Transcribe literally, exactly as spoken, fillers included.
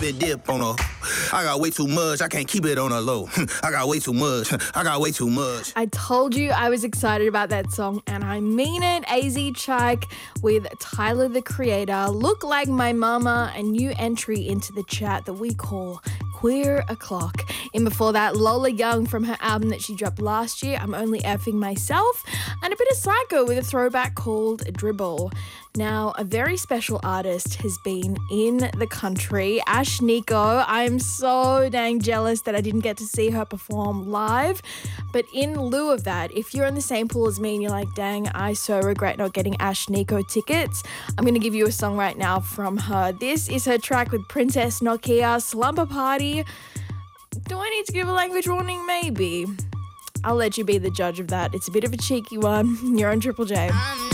dip and dip on her. I got way too much, I can't keep it on a low. I got way too much, I got way too much. I told you I was excited about that song, and I mean it. A Z Chike with Tyler the Creator, Look Like My Mama, a new entry into the chat that we call Queer O'Clock. And before that, Lola Young from her album that she dropped last year, I'm Only Effing Myself, and a bit of Psycho with a throwback called Dribble. Now, a very special artist has been in the country, Ashnikko. I'm so dang jealous that I didn't get to see her perform live. But in lieu of that, if you're in the same pool as me and you're like, dang, I so regret not getting Ashnikko tickets, I'm going to give you a song right now from her. This is her track with Princess Nokia, Slumber Party. Do I need to give a language warning? Maybe. I'll let you be the judge of that. It's a bit of a cheeky one. You're on Triple J.